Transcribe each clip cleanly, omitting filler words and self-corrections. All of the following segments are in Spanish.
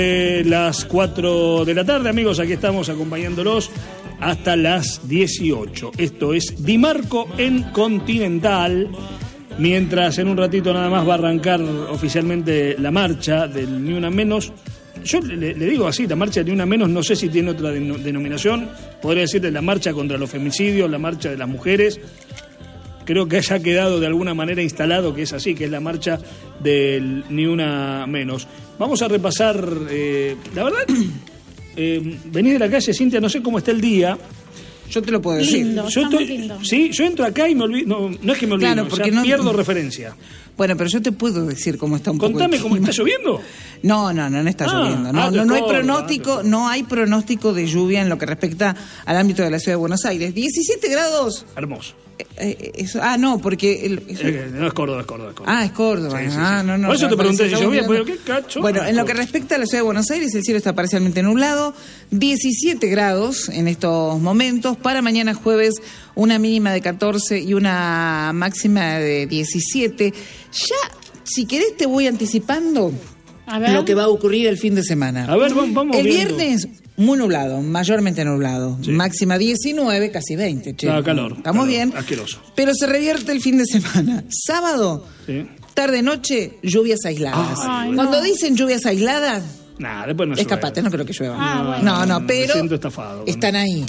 Las 4 de la tarde, amigos, aquí estamos acompañándolos hasta las 18. Esto es Di Marco en Continental, mientras en un ratito nada más va a arrancar oficialmente la marcha del Ni Una Menos. Yo le digo así, la marcha de Ni Una Menos, no sé si tiene otra denominación, podría decirle la marcha contra los femicidios, la marcha de las mujeres. Creo que haya quedado de alguna manera instalado que es así, que es la marcha del Ni Una Menos. Vamos a repasar, la verdad, venís de la calle, Cintia, no sé cómo está el día. Yo te lo puedo decir. Lindo, lindo. Sí, yo entro acá y me olvido, no es que me olvido, Claro, porque no, pierdo referencia. Bueno, pero yo te puedo decir cómo está un poco. Contame cómo está lloviendo. No está lloviendo. No hay pronóstico, no hay pronóstico de lluvia en lo que respecta al ámbito de la ciudad de Buenos Aires. 17 grados. Hermoso. No, porque... No, es Córdoba. Es Córdoba. Sí. No. Por eso te pregunté si llovía, pero qué cacho. Bueno, en lo que respecta a la ciudad de Buenos Aires, el cielo está parcialmente nublado. 17 grados en estos momentos. Para mañana jueves, una mínima de 14 y una máxima de 17. Ya, si querés, te voy anticipando lo que va a ocurrir el fin de semana. A ver, vamos el viendo. Viernes, muy nublado, mayormente nublado. Sí. Máxima 19, casi 20. Calor. Estamos bien. Asqueroso. Pero se revierte el fin de semana. Sábado, sí. Tarde-noche, lluvias aisladas. Cuando dicen lluvias aisladas, después no escapate, no creo que llueva. Bueno. No, pero me siento estafado. Están ahí.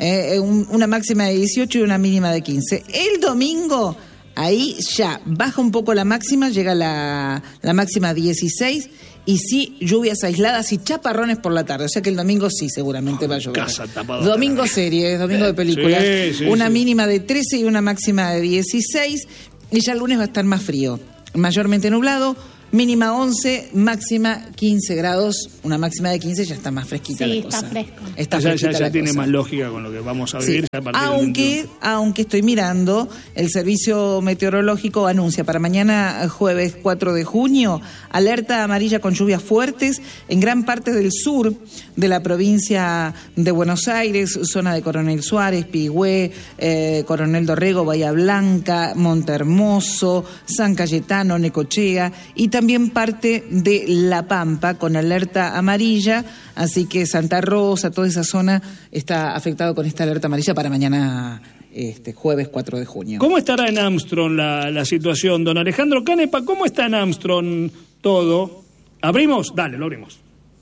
Una máxima de 18 y una mínima de 15. El domingo, ahí ya baja un poco la máxima, llega la máxima 16. Y sí, lluvias aisladas y chaparrones por la tarde. O sea que el domingo sí, seguramente va a llover. Domingo series, domingo de películas. Sí, una mínima de 13 y una máxima de 16. Y ya el lunes va a estar más frío. Mayormente nublado, mínima 11, máxima 15 grados. Una máxima de 15 ya está más fresquita la cosa. Sí, está fresco. Está fresquita ya tiene más lógica con lo que vamos a vivir. Sí. Aunque estoy mirando, el Servicio Meteorológico anuncia para mañana jueves 4 de junio, alerta amarilla con lluvias fuertes en gran parte del sur de la provincia de Buenos Aires, zona de Coronel Suárez, Pigüé, Coronel Dorrego, Bahía Blanca, Montehermoso, San Cayetano, Necochea y también parte de La Pampa con alerta amarilla, así que Santa Rosa, toda esa zona está afectado con esta alerta amarilla para mañana jueves 4 de junio. ¿Cómo estará en Armstrong la situación, don Alejandro Canepa? ¿Cómo está en Armstrong todo? ¿Abrimos? Dale, lo abrimos.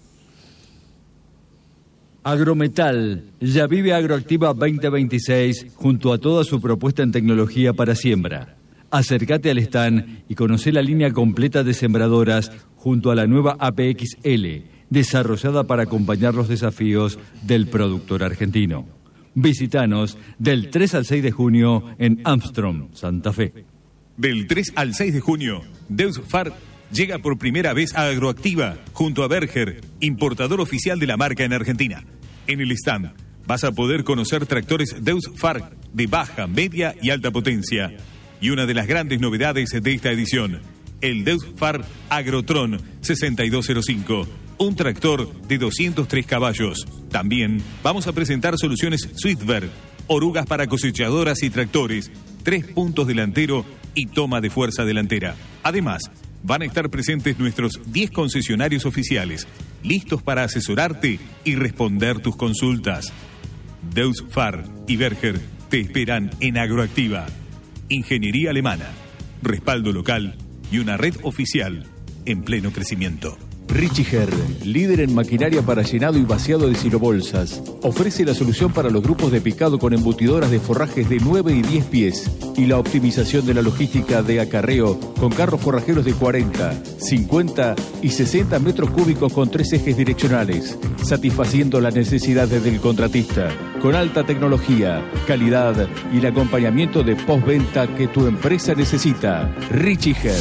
Agrometal, ya vive Agroactiva 2026 junto a toda su propuesta en tecnología para siembra. Acércate al stand y conoce la línea completa de sembradoras junto a la nueva APXL, desarrollada para acompañar los desafíos del productor argentino. Visítanos del 3 al 6 de junio en Armstrong, Santa Fe. Del 3 al 6 de junio, Deus Far llega por primera vez a Agroactiva junto a Berger, importador oficial de la marca en Argentina. En el stand vas a poder conocer tractores Deus Far de baja, media y alta potencia. Y una de las grandes novedades de esta edición, el Deus Far Agrotron 6205, un tractor de 203 caballos. También vamos a presentar soluciones Swiftberg, orugas para cosechadoras y tractores, 3 puntos delantero y toma de fuerza delantera. Además, van a estar presentes nuestros 10 concesionarios oficiales, listos para asesorarte y responder tus consultas. Deus Far y Berger te esperan en Agroactiva. Ingeniería alemana, respaldo local y una red oficial en pleno crecimiento. Richiger, líder en maquinaria para llenado y vaciado de silobolsas, ofrece la solución para los grupos de picado con embutidoras de forrajes de 9 y 10 pies y la optimización de la logística de acarreo con carros forrajeros de 40, 50 y 60 metros cúbicos con 3 ejes direccionales, satisfaciendo las necesidades del contratista, con alta tecnología, calidad y el acompañamiento de postventa que tu empresa necesita. Richiger.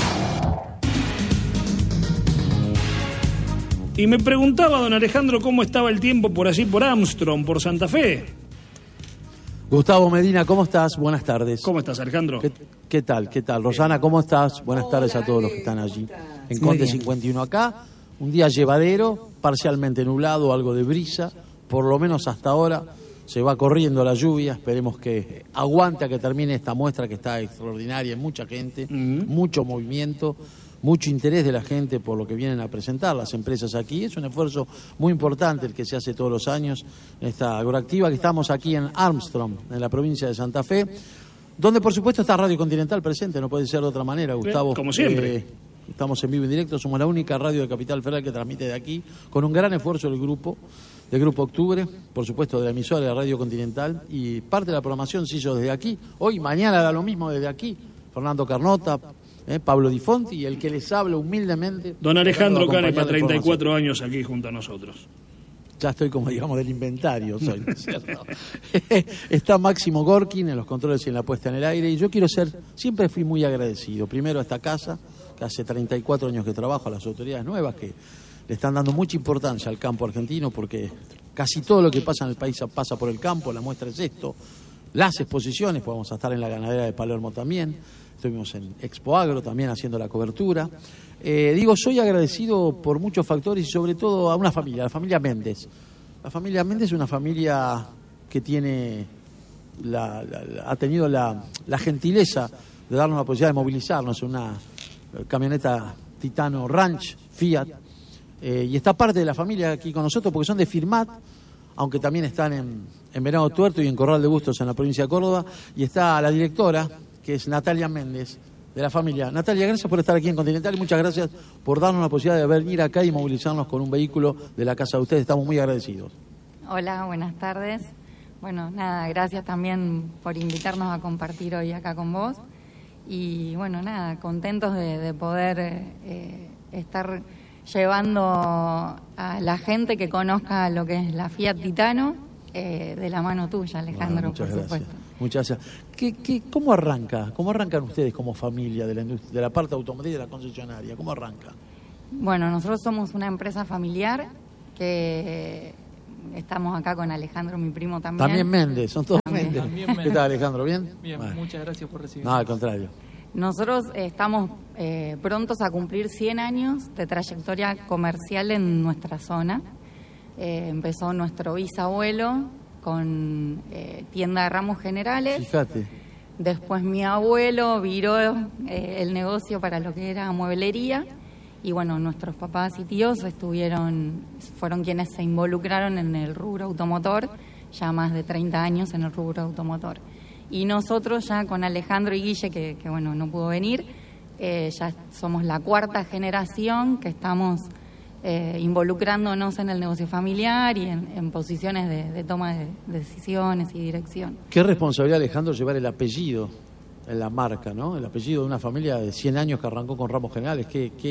Y me preguntaba, don Alejandro, cómo estaba el tiempo por allí, por Armstrong, por Santa Fe. Gustavo Medina, ¿cómo estás? Buenas tardes. ¿Cómo estás, Alejandro? ¿Qué tal? Rosana, ¿cómo estás? Buenas tardes a todos los que están allí. En Conde 51 acá, un día llevadero, parcialmente nublado, algo de brisa, por lo menos hasta ahora. Se va corriendo la lluvia, esperemos que aguante a que termine esta muestra que está extraordinaria, mucha gente, mucho movimiento, mucho interés de la gente por lo que vienen a presentar las empresas aquí. Es un esfuerzo muy importante el que se hace todos los años en esta agroactiva, que estamos aquí en Armstrong, en la provincia de Santa Fe, donde por supuesto está Radio Continental presente, no puede ser de otra manera, Gustavo. Como siempre. Estamos en vivo y en directo, somos la única radio de Capital Federal que transmite de aquí, con un gran esfuerzo del Grupo Octubre, por supuesto de la emisora de Radio Continental, y parte de la programación se hizo desde aquí. Hoy, mañana da lo mismo desde aquí. Fernando Carnota, Pablo Di Fonti y el que les habla humildemente. Don Alejandro Canepa, 34 años aquí junto a nosotros. Ya estoy como, digamos, del inventario, soy, ¿no es cierto? Está Máximo Gorkin en los controles y en la puesta en el aire, y yo siempre fui muy agradecido, primero a esta casa, que hace 34 años que trabajo, a las autoridades nuevas, que le están dando mucha importancia al campo argentino, porque casi todo lo que pasa en el país pasa por el campo. La muestra es esto, las exposiciones, pues vamos a estar en la ganadera de Palermo también, estuvimos en Expo Agro también haciendo la cobertura. Soy agradecido por muchos factores y sobre todo a una familia, la familia Méndez. La familia Méndez es una familia que tiene ha tenido la gentileza de darnos la posibilidad de movilizarnos en una camioneta Titano Ranch Fiat, y está parte de la familia aquí con nosotros porque son de Firmat, aunque también están en Venado Tuerto y en Corral de Bustos en la provincia de Córdoba, y está la directora, que es Natalia Méndez, de la familia. Natalia, gracias por estar aquí en Continental y muchas gracias por darnos la posibilidad de venir acá y movilizarnos con un vehículo de la casa de ustedes. Estamos muy agradecidos. Hola, buenas tardes. Bueno, nada, gracias también por invitarnos a compartir hoy acá con vos. Y bueno, nada, contentos de poder estar llevando a la gente que conozca lo que es la Fiat Titano, de la mano tuya, Alejandro, muchas por gracias. supuesto. Muchas gracias. ¿Cómo arranca? ¿Cómo arrancan ustedes como familia de la industria, de la parte automotriz de la concesionaria? ¿Cómo arranca? Bueno, nosotros somos una empresa familiar que estamos acá con Alejandro, mi primo también. También Méndez, son todos También. Méndez. También Méndez. ¿Qué tal, Alejandro? ¿Bien? Bien, Bueno. muchas gracias por recibirnos. No, al contrario. Nosotros estamos prontos a cumplir 100 años de trayectoria comercial en nuestra zona. Empezó nuestro bisabuelo con tienda de ramos generales. Fíjate. Después mi abuelo viró el negocio para lo que era mueblería. Y bueno, nuestros papás y tíos fueron quienes se involucraron en el rubro automotor, ya más de 30 años en el rubro automotor. Y nosotros ya con Alejandro y Guille, que bueno, no pudo venir, ya somos la cuarta generación que estamos involucrándonos en el negocio familiar y en posiciones de toma de decisiones y dirección. Qué responsabilidad, Alejandro, llevar el apellido en la marca, ¿no? El apellido de una familia de 100 años que arrancó con ramos generales.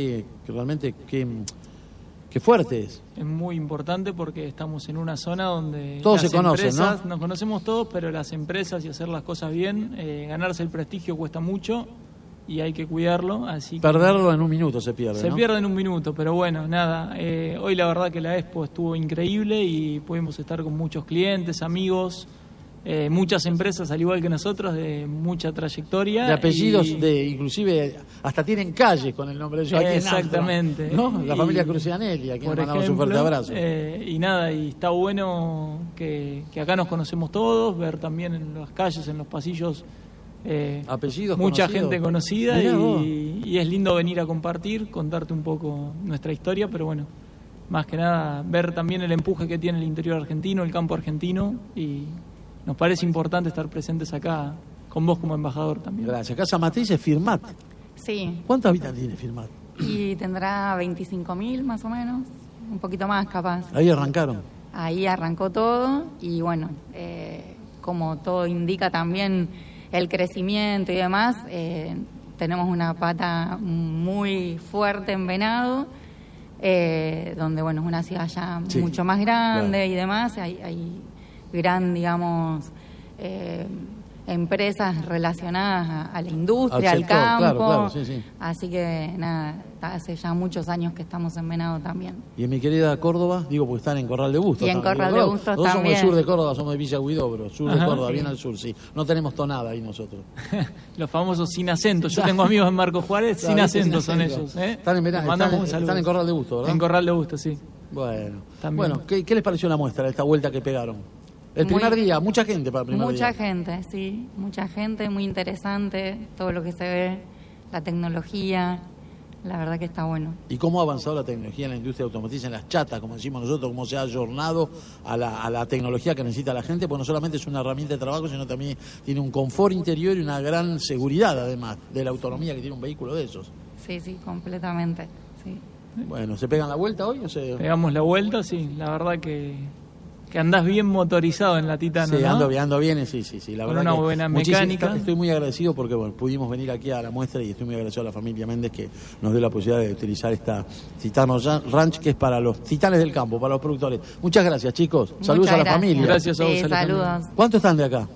Qué fuerte es. Es muy importante porque estamos en una zona donde Todos las se conocen, empresas, ¿no? Nos conocemos todos, pero las empresas y hacer las cosas bien, ganarse el prestigio cuesta mucho y hay que cuidarlo. Así que Perderlo en un minuto se pierde, se ¿no? pierde en un minuto, pero bueno, nada. Hoy la verdad que la Expo estuvo increíble y pudimos estar con muchos clientes, amigos, muchas empresas al igual que nosotros de mucha trayectoria. De apellidos, y- inclusive hasta tienen calles con el nombre de Joaquín Exactamente. Armstrong, ¿no? La Y- familia Crucianelli, a quien por mandamos un ejemplo, fuerte abrazo. Y nada, y está bueno que acá nos conocemos todos, ver también en las calles, en los pasillos, Apellidos mucha conocidos. gente conocida Mirá vos. y es lindo venir a compartir, contarte un poco nuestra historia, pero bueno, más que nada ver también el empuje que tiene el interior argentino, el campo argentino, y nos parece importante estar presentes acá con vos como embajador también. Gracias. Casa Matriz es Firmat. Sí, ¿Cuántos habitantes tiene Firmat? y tendrá 25.000 más o menos, un poquito más capaz. Ahí arrancaron. Ahí arrancó todo y bueno, como todo indica también el crecimiento y demás, tenemos una pata muy fuerte en Venado, donde bueno, es una ciudad ya Sí, mucho más grande claro. y demás, hay gran, digamos, empresas relacionadas a la industria, Al al sector, campo, claro, sí, sí. así que nada, hace ya muchos años que estamos en Venado también. Y en mi querida Córdoba, digo porque están en Corral de Bustos. Y en también. Corral de Nosotros Bustos somos también. del sur de Córdoba, somos de Villa Huidobro, sur de Ajá, Córdoba, sí. bien al sur, sí. No tenemos tonada ahí nosotros. Los famosos sin acento. Yo tengo amigos en Marco Juárez, sin Claro, acento son acento. esos. Están en Venado, Les mandamos están un saludo. en Corral de Bustos, ¿verdad? En Corral de Bustos, sí. Bueno, También. bueno, ¿qué les pareció la muestra, esta vuelta que pegaron? El Muy- primer día, mucha gente para el primer Mucha día. gente, sí, mucha gente, muy interesante, todo lo que se ve, la tecnología, la verdad que está bueno. ¿Y cómo ha avanzado la tecnología en la industria automotriz, en las chatas, como decimos nosotros, cómo se ha ayornado a la tecnología que necesita la gente? Pues no solamente es una herramienta de trabajo, sino también tiene un confort interior y una gran seguridad, además, de la autonomía que tiene un vehículo de esos. Sí, completamente, sí. Bueno, ¿se pegan la vuelta hoy o se...? Pegamos la vuelta, sí, la verdad que andás bien motorizado en la Titano, Sí, ¿no? ando bien, sí, la Con verdad una buena mecánica. Estoy muy agradecido porque bueno, pudimos venir aquí a la muestra y estoy muy agradecido a la familia Méndez que nos dio la posibilidad de utilizar esta Titano Ranch, que es para los titanes del campo, para los productores. Muchas gracias, chicos. Saludos a la familia. Gracias a vos, Sí, Alejandro. saludos. ¿Cuánto están de acá?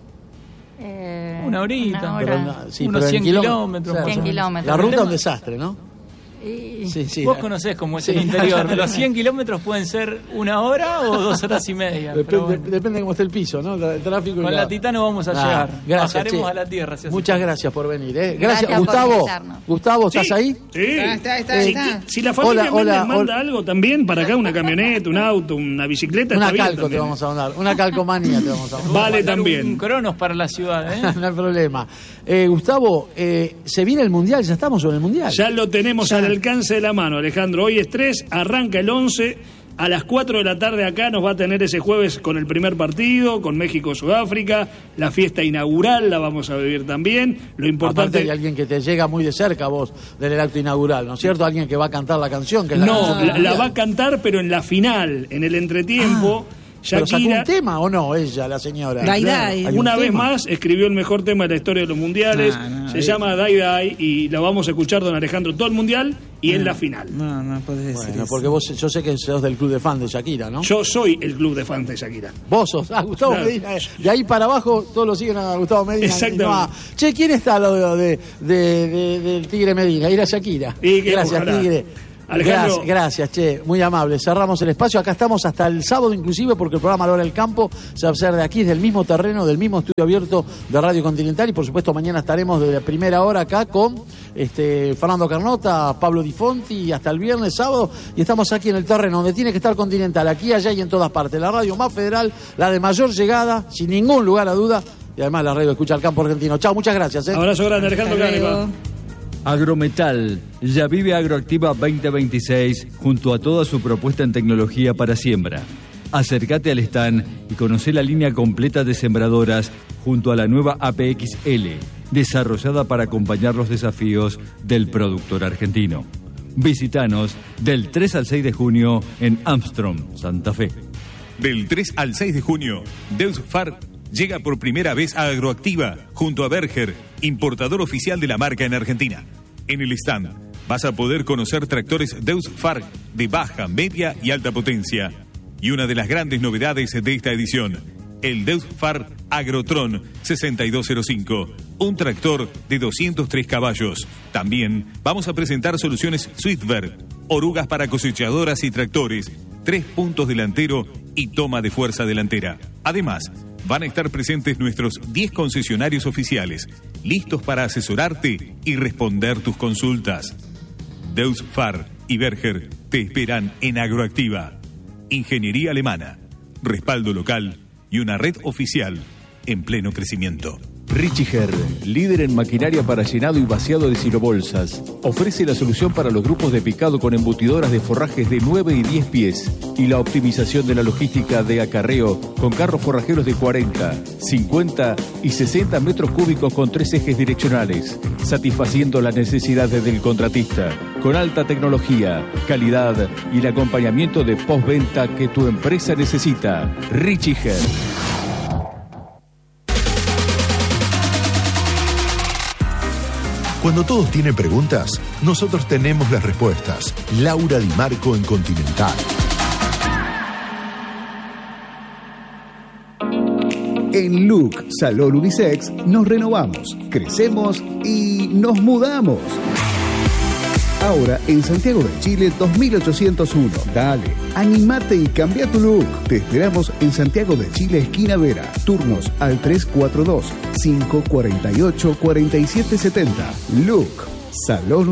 Una horita. Una Pero hora. Unos en 100 kilómetros. Claro, 100 kilómetros. La ruta es un desastre, ¿no? Y- Sí. Vos conocés cómo es Sí. el interior. Los 100 kilómetros pueden ser 1 hora o 2 horas y media. pero bueno. Depende de cómo esté el piso, ¿no? El tráfico. Con la Titano vamos a llegar. Gracias, Bajaremos che. a la tierra. Si hace Muchas falta. gracias por venir. Gracias, Gracias por Gustavo. invitarnos. Gustavo, ¿estás ahí? Sí. Está. Si la familia Hola, Méndez manda hola. algo también para acá, una camioneta, un auto, una bicicleta, Una está bien calco te también. vamos a mandar. Una calcomanía te vamos a mandar. Vale Mandar también. Un Cronos para la ciudad, ¿eh? No hay problema. Gustavo, se viene el Mundial, ya estamos sobre el Mundial. Ya lo tenemos al alcance de la mano, Alejandro. Hoy es 3, arranca el 11. A las 4 de la tarde acá nos va a tener ese jueves con el primer partido, con México-Sudáfrica. La fiesta inaugural la vamos a vivir también. Lo Aparte importante... hay alguien que te llega muy de cerca vos del acto inaugural, ¿no es cierto? Alguien que va a cantar la canción. Que es la No, canción del la Mundial. va a cantar, pero en la final, en el entretiempo. ¿Pero sacó Shakira, un tema o no ella, la señora? Dai Dai. Hay un una vez tema. más, escribió el mejor tema de la historia de los mundiales. Se llama Dai Dai y lo vamos a escuchar, don Alejandro, todo el mundial y en la final. No podés decir Bueno, eso. porque yo sé que sos del club de fan de Shakira, ¿no? Yo soy el club de fans de Shakira. Vos sos, Gustavo Claro. Medina. De ahí para abajo todos lo siguen a Gustavo Medina. Exactamente. Y no a- Che, ¿quién está al lado del Tigre Medina? Ir a Shakira. Y que Gracias, ojalá. Tigre. Alejandro. Gracias, che, muy amable. Cerramos el espacio. Acá estamos hasta el sábado, inclusive, porque el programa La Hora del Campo se va a hacer de aquí, del mismo terreno, del mismo estudio abierto de Radio Continental. Y por supuesto, mañana estaremos desde la primera hora acá con Fernando Carnota, Pablo Di Fonti, y hasta el viernes, sábado. Y estamos aquí en el terreno donde tiene que estar Continental, aquí, allá y en todas partes. La radio más federal, la de mayor llegada, sin ningún lugar a duda. Y además la radio escucha al campo argentino. Chao, muchas gracias. Abrazo grande, Alejandro Hasta Canepa. luego. Agrometal, ya vive Agroactiva 2026 junto a toda su propuesta en tecnología para siembra. Acércate al stand y conoce la línea completa de sembradoras junto a la nueva APXL, desarrollada para acompañar los desafíos del productor argentino. Visítanos del 3 al 6 de junio en Armstrong, Santa Fe. Del 3 al 6 de junio, Deus Far llega por primera vez a Agroactiva junto a Berger, importador oficial de la marca en Argentina. En el stand vas a poder conocer tractores Deus Far de baja, media y alta potencia. Y una de las grandes novedades de esta edición, el Deus Far Agrotron 6205, un tractor de 203 caballos. También vamos a presentar soluciones Swiftberg, orugas para cosechadoras y tractores, 3 puntos delantero y toma de fuerza delantera. Además, van a estar presentes nuestros 10 concesionarios oficiales, listos para asesorarte y responder tus consultas. Deus Far y Berger te esperan en Agroactiva. Ingeniería alemana, respaldo local y una red oficial en pleno crecimiento. Richiger, líder en maquinaria para llenado y vaciado de silobolsas, ofrece la solución para los grupos de picado con embutidoras de forrajes de 9 y 10 pies y la optimización de la logística de acarreo con carros forrajeros de 40, 50 y 60 metros cúbicos con 3 ejes direccionales, satisfaciendo las necesidades del contratista, con alta tecnología, calidad y el acompañamiento de postventa que tu empresa necesita. Richiger. Cuando todos tienen preguntas, nosotros tenemos las respuestas. Laura Di Marco en Continental. En Look Salón Unisex nos renovamos, crecemos y nos mudamos. Ahora en Santiago de Chile 2801. Dale, animate y cambia tu look. Te esperamos en Santiago de Chile, esquina Vera. Turnos al 342-548-4770. Look Salón